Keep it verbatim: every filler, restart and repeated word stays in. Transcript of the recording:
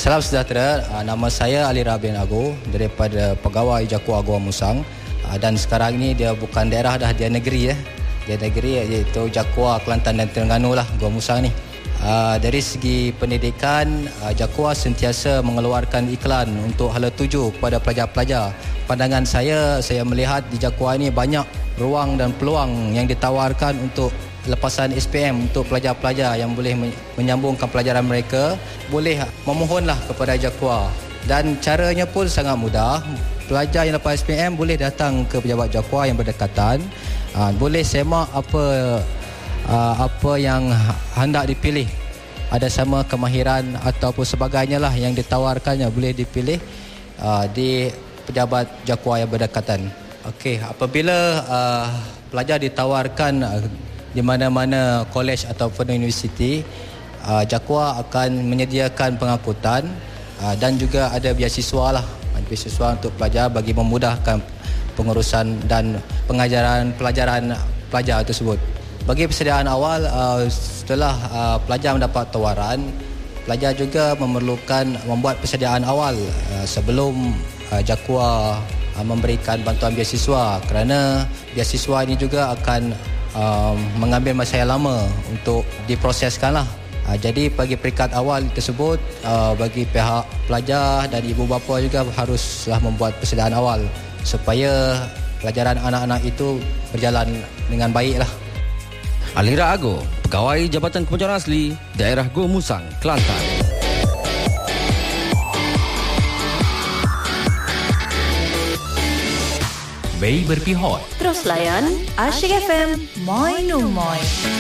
Salam sejahtera, nama saya Alira bin Ago daripada Pegawai Jakua Gua Musang, dan sekarang ini dia bukan daerah dah, dia negeri ya. Dia negeri iaitu Jakua, Kelantan dan Terengganu lah Gua Musang ni. Dari segi pendidikan, Jakua sentiasa mengeluarkan iklan untuk hala tuju kepada pelajar-pelajar. Pandangan saya, saya melihat di Jakua ini banyak ruang dan peluang yang ditawarkan untuk lepasan S P M untuk pelajar-pelajar yang boleh menyambungkan pelajaran mereka, boleh memohonlah kepada Jakua. Dan caranya pun sangat mudah. Pelajar yang lepas S P M boleh datang ke pejabat Jakua yang berdekatan, uh, boleh semak apa uh, apa yang hendak dipilih. Ada sama kemahiran ataupun sebagainya lah yang ditawarkannya, boleh dipilih uh, di pejabat Jakua yang berdekatan. Okey, apabila uh, pelajar ditawarkan uh, di mana-mana kolej ataupun universiti, uh, Jakua akan menyediakan pengangkutan uh, dan juga ada beasiswa lah, beasiswa untuk pelajar bagi memudahkan pengurusan dan pengajaran pelajaran pelajar tersebut. Bagi persediaan awal, uh, setelah uh, pelajar mendapat tawaran, pelajar juga memerlukan membuat persediaan awal uh, sebelum uh, Jakua uh, memberikan bantuan beasiswa, kerana beasiswa ini juga akan Uh, mengambil masa yang lama untuk diproseskan lah. Uh, jadi bagi peringkat awal tersebut, uh, bagi pihak pelajar dan ibu bapa juga haruslah membuat persediaan awal supaya pelajaran anak-anak itu berjalan dengan baik lah. Alira Ago, Pegawai Jabatan Kepencegahan Asli, Daerah Gua Musang, Kelantan. Bei berpihak. Terus layan Asyik F M Moi Nu Moi.